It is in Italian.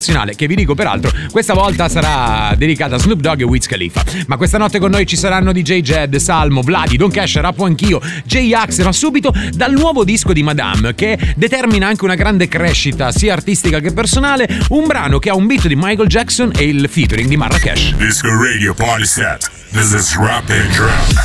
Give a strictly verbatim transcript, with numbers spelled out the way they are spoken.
che vi dico peraltro questa volta sarà dedicata a Snoop Dogg e Wiz Khalifa. Ma questa notte con noi ci saranno D J Jed, Salmo, Vladi, Don Cash, Rappo anch'io, J-Ax, ma subito dal nuovo disco di Madame, che determina anche una grande crescita sia artistica che personale, un brano che ha un beat di Michael Jackson e il featuring di Marrakesh. Disco Radio Party Set. This is Rap and Trap.